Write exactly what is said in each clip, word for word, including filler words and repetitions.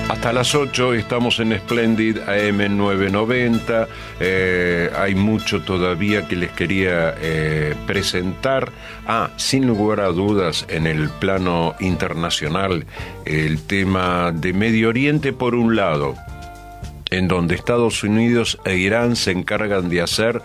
Hasta las ocho estamos en Splendid A M novecientos noventa. Eh, hay mucho todavía que les quería eh, presentar. Ah, sin lugar a dudas, en el plano internacional, el tema de Medio Oriente por un lado, en donde Estados Unidos e Irán se encargan de hacer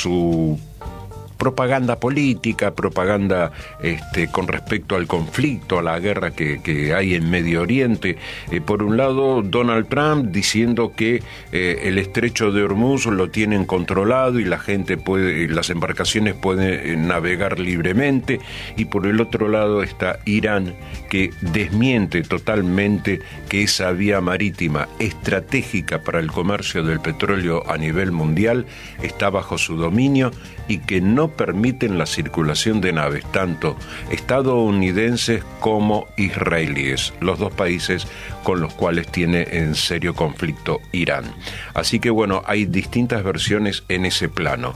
su propaganda política, propaganda este, con respecto al conflicto, a la guerra que, que hay en Medio Oriente. Eh, por un lado, Donald Trump diciendo que eh, el estrecho de Hormuz lo tienen controlado y la gente puede, las embarcaciones pueden navegar libremente, y por el otro lado está Irán, que desmiente totalmente que esa vía marítima estratégica para el comercio del petróleo a nivel mundial está bajo su dominio y que no permiten la circulación de naves, tanto estadounidenses como israelíes, los dos países con los cuales tiene en serio conflicto Irán. Así que bueno, hay distintas versiones en ese plano.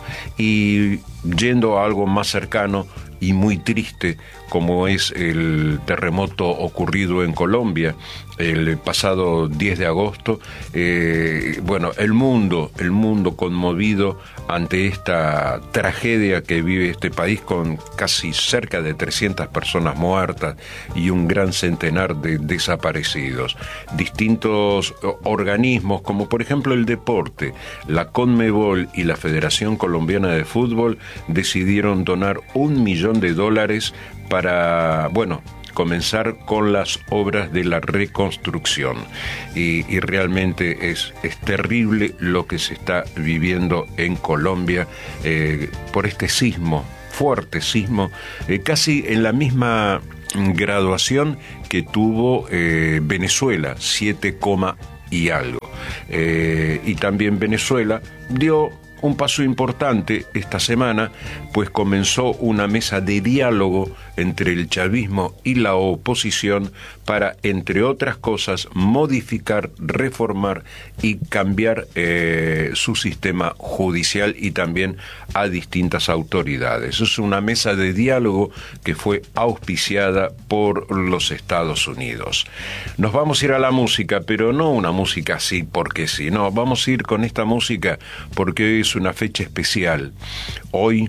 Y yendo a algo más cercano y muy triste, como es el terremoto ocurrido en Colombia el pasado diez de agosto, eh, bueno, el mundo, el mundo conmovido ante esta tragedia que vive este país, con casi cerca de trescientas personas muertas y un gran centenar de desaparecidos. Distintos organismos, como por ejemplo el deporte, la Conmebol y la Federación Colombiana de Fútbol, decidieron donar un millón de dólares para, bueno, comenzar con las obras de la reconstrucción. Y, y realmente es, es terrible lo que se está viviendo en Colombia eh, por este sismo, fuerte sismo, eh, casi en la misma graduación que tuvo eh, Venezuela, siete, y algo. Eh, y también Venezuela dio un paso importante esta semana, pues comenzó una mesa de diálogo entre el chavismo y la oposición para, entre otras cosas, modificar, reformar y cambiar eh, su sistema judicial y también a distintas autoridades. Es una mesa de diálogo que fue auspiciada por los Estados Unidos. Nos vamos a ir a la música, pero no una música así porque sí, no, vamos a ir con esta música porque hoy es una fecha especial. Hoy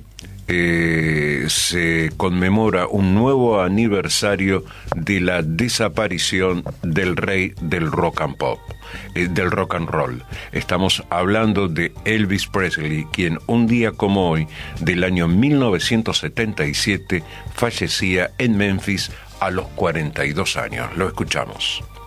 Eh, se conmemora un nuevo aniversario de la desaparición del rey del rock and pop, eh, del rock and roll. Estamos hablando de Elvis Presley, quien un día como hoy, del año mil novecientos setenta y siete, fallecía en Memphis a los cuarenta y dos años. Lo escuchamos.